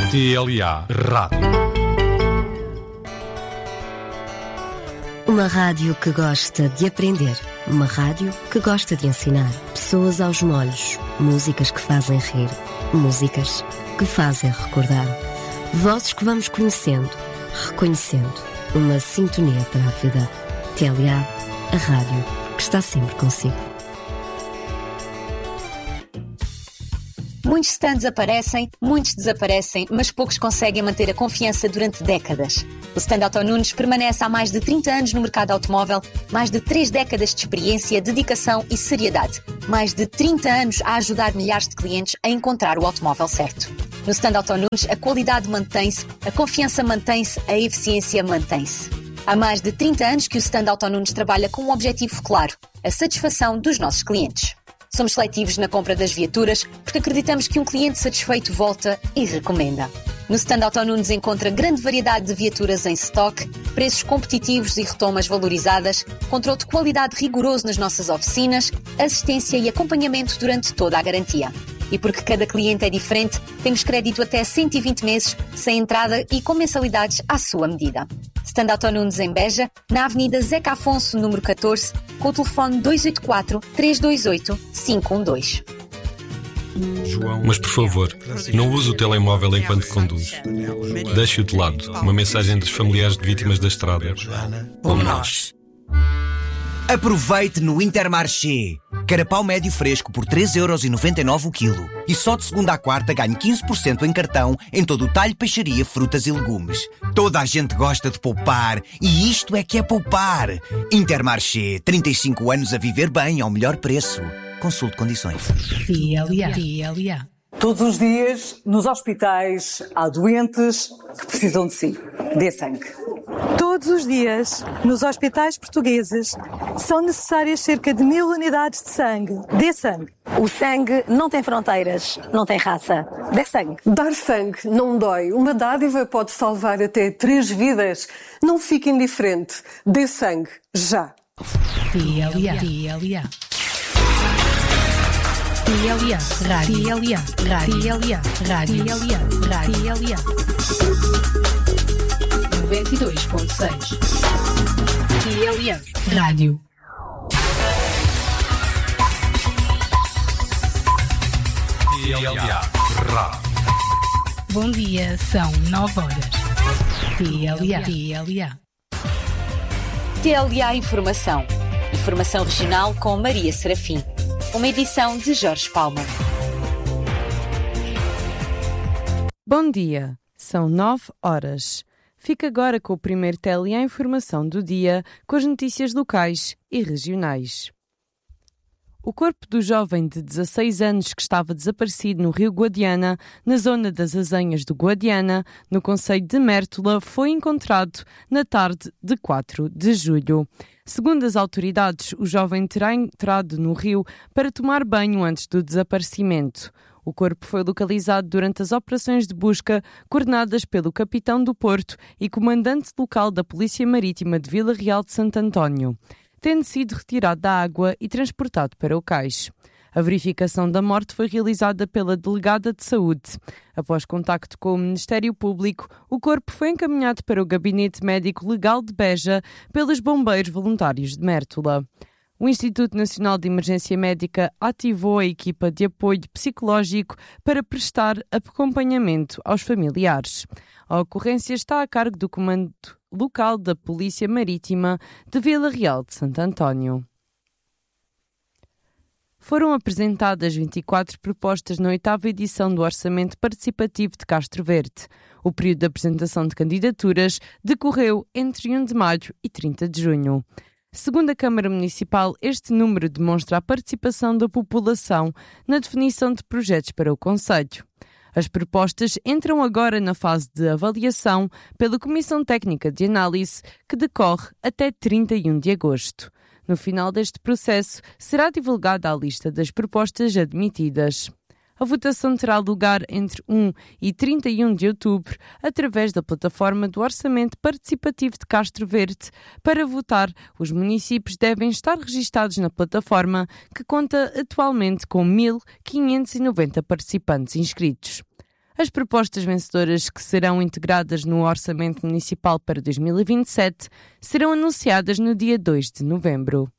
TLA Rádio. Uma rádio que gosta de aprender. Uma rádio que gosta de ensinar. Pessoas aos molhos. Músicas que fazem rir. Músicas que fazem recordar. Vozes que vamos conhecendo, reconhecendo. Uma sintonia para a vida. TLA, a rádio que está sempre consigo. Muitos stands aparecem, muitos desaparecem, mas poucos conseguem manter a confiança durante décadas. O stand Auto Nunes permanece há mais de 30 anos no mercado automóvel, mais de 3 décadas de experiência, dedicação e seriedade. Mais de 30 anos a ajudar milhares de clientes a encontrar o automóvel certo. No stand Auto Nunes, a qualidade mantém-se, a confiança mantém-se, a eficiência mantém-se. Há mais de 30 anos que o stand Auto Nunes trabalha com um objetivo claro, a satisfação dos nossos clientes. Somos seletivos na compra das viaturas porque acreditamos que um cliente satisfeito volta e recomenda. No stand Auto Nunes encontra grande variedade de viaturas em stock, preços competitivos e retomas valorizadas, controle de qualidade rigoroso nas nossas oficinas, assistência e acompanhamento durante toda a garantia. E porque cada cliente é diferente, temos crédito até 120 meses, sem entrada e com mensalidades à sua medida. Stand Auto Nunes em Beja, na Avenida Zeca Afonso, número 14, com o telefone 284-328-512. Mas, por favor, não use o telemóvel enquanto conduz. Deixe-o de lado. Uma mensagem dos familiares de vítimas da estrada. Como nós. Aproveite no Intermarché. Carapau médio fresco por 3,99€ o quilo. E só de segunda à quarta ganhe 15% em cartão em todo o talho, peixaria, frutas e legumes. Toda a gente gosta de poupar e isto é que é poupar. Intermarché, 35 anos a viver bem ao melhor preço. Consulte condições. TLA. Todos os dias, nos hospitais, há doentes que precisam de si. Dê sangue. Todos os dias, nos hospitais portugueses, são necessárias cerca de 1000 unidades de sangue. Dê sangue. O sangue não tem fronteiras, não tem raça. Dê sangue. Dar sangue não dói. Uma dádiva pode salvar até 3 vidas. Não fique indiferente. Dê sangue. Já. TLA. Rádio. 92.6. TLA Rádio. TLA Rádio. Bom dia, são 9 horas. TLA. TLA Informação. Informação regional com Maria Serafim. Uma edição de Jorge Palma. Bom dia, são 9 horas. Fica agora com o primeiro TLA Informação do dia, com as notícias locais e regionais. O corpo do jovem de 16 anos que estava desaparecido no rio Guadiana, na zona das Azenhas do Guadiana, no concelho de Mértola, foi encontrado na tarde de 4 de julho. Segundo as autoridades, o jovem terá entrado no rio para tomar banho antes do desaparecimento. O corpo foi localizado durante as operações de busca coordenadas pelo capitão do Porto e comandante local da Polícia Marítima de Vila Real de Santo António, tendo sido retirado da água e transportado para o cais. A verificação da morte foi realizada pela delegada de saúde. Após contacto com o Ministério Público, o corpo foi encaminhado para o Gabinete Médico Legal de Beja pelos bombeiros voluntários de Mértola. O Instituto Nacional de Emergência Médica ativou a equipa de apoio psicológico para prestar acompanhamento aos familiares. A ocorrência está a cargo do Comando Local da Polícia Marítima de Vila Real de Santo António. Foram apresentadas 24 propostas na 8ª edição do Orçamento Participativo de Castro Verde. O período de apresentação de candidaturas decorreu entre 1 de maio e 30 de junho. Segundo a Câmara Municipal, este número demonstra a participação da população na definição de projetos para o concelho. As propostas entram agora na fase de avaliação pela Comissão Técnica de Análise, que decorre até 31 de agosto. No final deste processo, será divulgada a lista das propostas admitidas. A votação terá lugar entre 1 e 31 de outubro, através da plataforma do Orçamento Participativo de Castro Verde. Para votar, os municípios devem estar registados na plataforma, que conta atualmente com 1.590 participantes inscritos. As propostas vencedoras que serão integradas no Orçamento Municipal para 2027 serão anunciadas no dia 2 de novembro.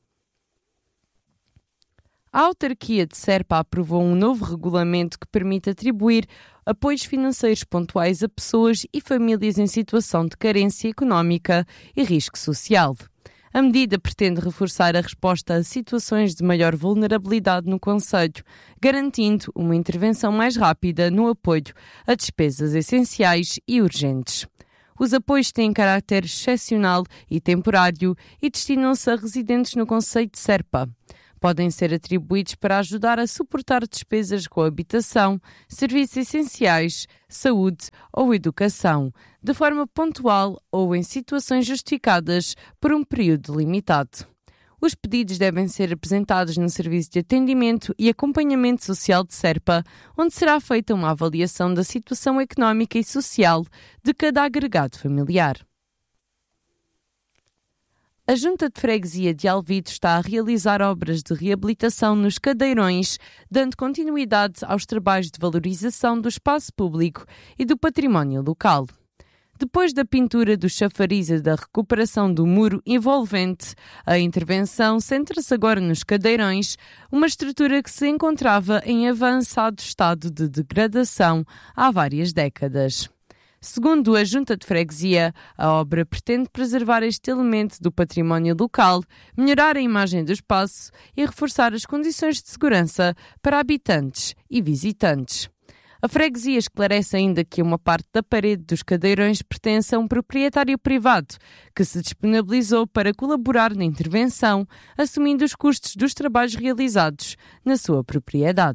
A autarquia de Serpa aprovou um novo regulamento que permite atribuir apoios financeiros pontuais a pessoas e famílias em situação de carência económica e risco social. A medida pretende reforçar a resposta a situações de maior vulnerabilidade no concelho, garantindo uma intervenção mais rápida no apoio a despesas essenciais e urgentes. Os apoios têm caráter excepcional e temporário e destinam-se a residentes no concelho de Serpa. Podem ser atribuídos para ajudar a suportar despesas com habitação, serviços essenciais, saúde ou educação, de forma pontual ou em situações justificadas por um período limitado. Os pedidos devem ser apresentados no Serviço de Atendimento e Acompanhamento Social de Serpa, onde será feita uma avaliação da situação económica e social de cada agregado familiar. A Junta de Freguesia de Alvito está a realizar obras de reabilitação nos Cadeirões, dando continuidade aos trabalhos de valorização do espaço público e do património local. Depois da pintura do chafariz e da recuperação do muro envolvente, a intervenção centra-se agora nos Cadeirões, uma estrutura que se encontrava em avançado estado de degradação há várias décadas. Segundo a Junta de Freguesia, a obra pretende preservar este elemento do património local, melhorar a imagem do espaço e reforçar as condições de segurança para habitantes e visitantes. A freguesia esclarece ainda que uma parte da parede dos Cadeirões pertence a um proprietário privado que se disponibilizou para colaborar na intervenção, assumindo os custos dos trabalhos realizados na sua propriedade.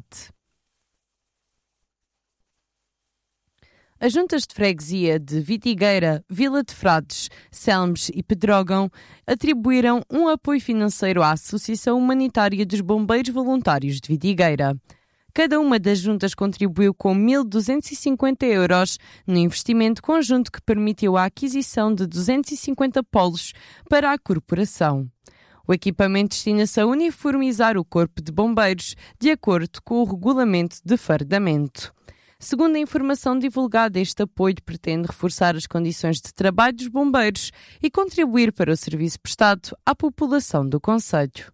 As juntas de freguesia de Vitigueira, Vila de Frades, Selmes e Pedrógão atribuíram um apoio financeiro à Associação Humanitária dos Bombeiros Voluntários de Vitigueira. Cada uma das juntas contribuiu com 1.250 euros no investimento conjunto que permitiu a aquisição de 250 polos para a corporação. O equipamento destina-se a uniformizar o corpo de bombeiros de acordo com o regulamento de fardamento. Segundo a informação divulgada, este apoio pretende reforçar as condições de trabalho dos bombeiros e contribuir para o serviço prestado à população do concelho.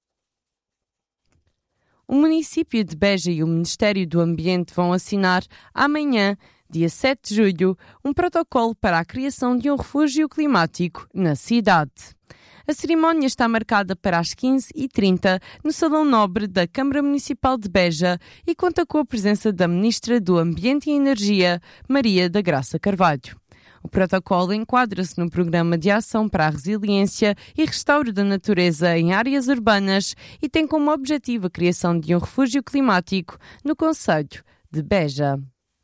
O município de Beja e o Ministério do Ambiente vão assinar amanhã, dia 7 de julho, um protocolo para a criação de um refúgio climático na cidade. A cerimónia está marcada para as 15h30 no Salão Nobre da Câmara Municipal de Beja e conta com a presença da Ministra do Ambiente e Energia, Maria da Graça Carvalho. O protocolo enquadra-se no Programa de Ação para a Resiliência e Restauro da Natureza em Áreas Urbanas e tem como objetivo a criação de um refúgio climático no concelho de Beja.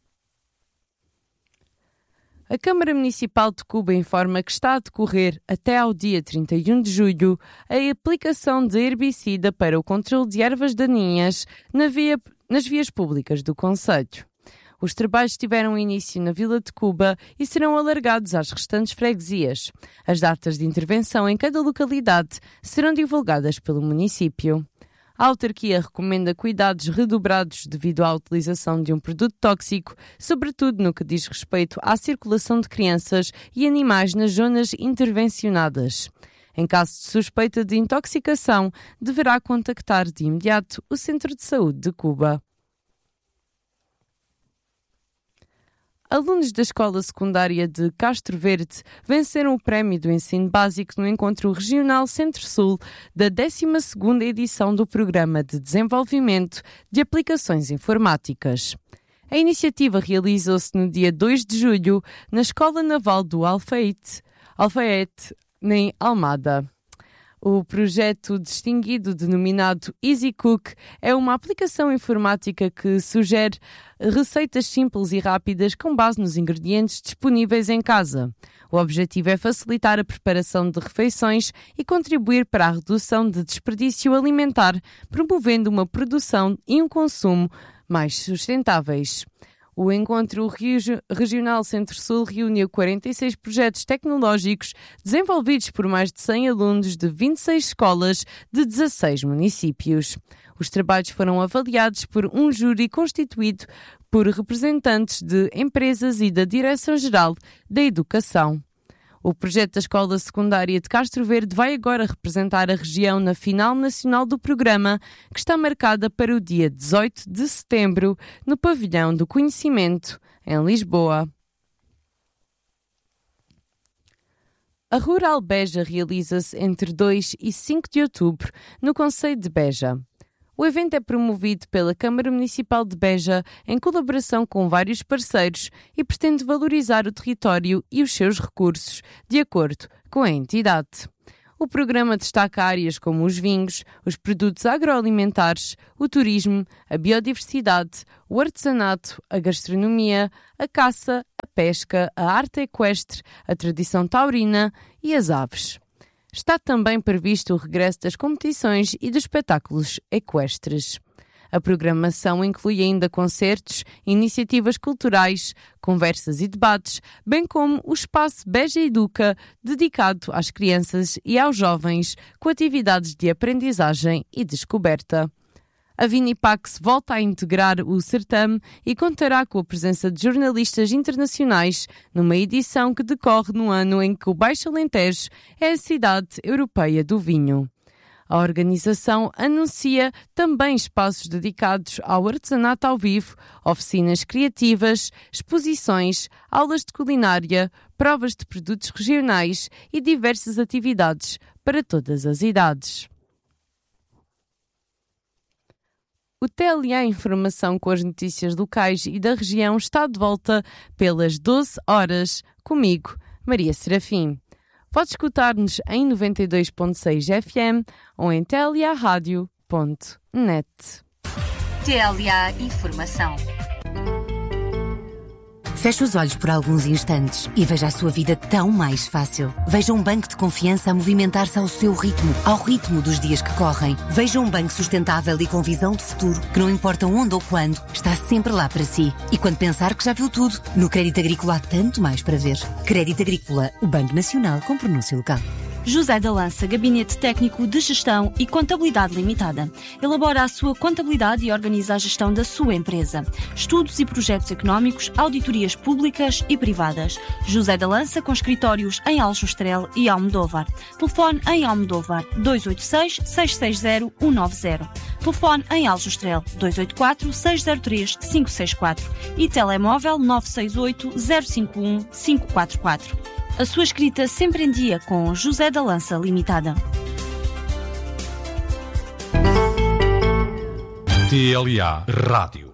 A Câmara Municipal de Cuba informa que está a decorrer até ao dia 31 de julho a aplicação de herbicida para o controle de ervas daninhas nas vias públicas do concelho. Os trabalhos tiveram início na Vila de Cuba e serão alargados às restantes freguesias. As datas de intervenção em cada localidade serão divulgadas pelo município. A autarquia recomenda cuidados redobrados devido à utilização de um produto tóxico, sobretudo no que diz respeito à circulação de crianças e animais nas zonas intervencionadas. Em caso de suspeita de intoxicação, deverá contactar de imediato o Centro de Saúde de Cuba. Alunos da Escola Secundária de Castro Verde venceram o prémio do ensino básico no Encontro Regional Centro-Sul da 12ª edição do Programa de Desenvolvimento de Aplicações Informáticas. A iniciativa realizou-se no dia 2 de julho na Escola Naval do Alfaete, em Almada. O projeto distinguido denominado Easy Cook é uma aplicação informática que sugere receitas simples e rápidas com base nos ingredientes disponíveis em casa. O objetivo é facilitar a preparação de refeições e contribuir para a redução de desperdício alimentar, promovendo uma produção e um consumo mais sustentáveis. O Encontro Regional Centro-Sul reuniu 46 projetos tecnológicos desenvolvidos por mais de 100 alunos de 26 escolas de 16 municípios. Os trabalhos foram avaliados por um júri constituído por representantes de empresas e da Direção-Geral da Educação. O projeto da Escola Secundária de Castro Verde vai agora representar a região na final nacional do programa, que está marcada para o dia 18 de setembro, no Pavilhão do Conhecimento, em Lisboa. A Rural Beja realiza-se entre 2 e 5 de outubro, no concelho de Beja. O evento é promovido pela Câmara Municipal de Beja em colaboração com vários parceiros e pretende valorizar o território e os seus recursos, de acordo com a entidade. O programa destaca áreas como os vinhos, os produtos agroalimentares, o turismo, a biodiversidade, o artesanato, a gastronomia, a caça, a pesca, a arte equestre, a tradição taurina e as aves. Está também previsto o regresso das competições e dos espetáculos equestres. A programação inclui ainda concertos, iniciativas culturais, conversas e debates, bem como o espaço Beja Educa, dedicado às crianças e aos jovens, com atividades de aprendizagem e descoberta. A Vinipax volta a integrar o certame e contará com a presença de jornalistas internacionais numa edição que decorre no ano em que o Baixo Alentejo é a cidade europeia do vinho. A organização anuncia também espaços dedicados ao artesanato ao vivo, oficinas criativas, exposições, aulas de culinária, provas de produtos regionais e diversas atividades para todas as idades. O TLA Informação com as notícias locais e da região está de volta pelas 12 horas, comigo, Maria Serafim. Pode escutar-nos em 92.6 FM ou em tlarádio.net. TLA Informação. Feche os olhos por alguns instantes e veja a sua vida tão mais fácil. Veja um banco de confiança a movimentar-se ao seu ritmo, ao ritmo dos dias que correm. Veja um banco sustentável e com visão de futuro, que não importa onde ou quando, está sempre lá para si. E quando pensar que já viu tudo, no Crédito Agrícola há tanto mais para ver. Crédito Agrícola, o Banco Nacional com pronúncio local. José da Lança, Gabinete Técnico de Gestão e Contabilidade Limitada. Elabora a sua contabilidade e organiza a gestão da sua empresa. Estudos e projetos económicos, auditorias públicas e privadas. José da Lança, com escritórios em Aljustrel e Almodóvar. Telefone em Almodóvar 286-660-190. Telefone em Aljustrel 284-603-564 e telemóvel 968-051-544. A sua escrita sempre em dia com José da Lança Limitada. TLA Rádio.